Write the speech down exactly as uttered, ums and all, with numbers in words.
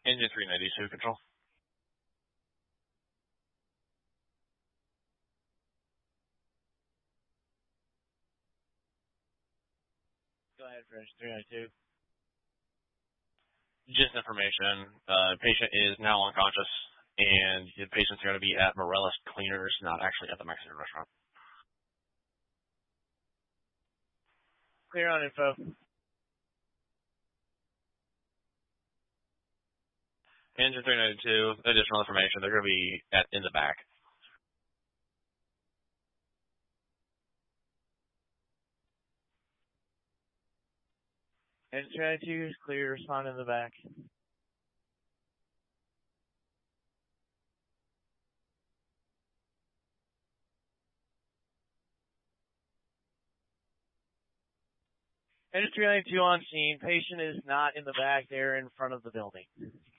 Engine three ninety-two, control. Go ahead for engine three ninety-two. Just information. Uh, patient is now unconscious, and the patient's going to be at Morellis Cleaners, not actually at the Mexican restaurant. Clear on info. Engine three ninety-two, additional information. They're going to be at in the back. Engine three ninety-two is clear. Respond in the back. Engine three ninety-two on scene. Patient is not in the back. They're in front of the building.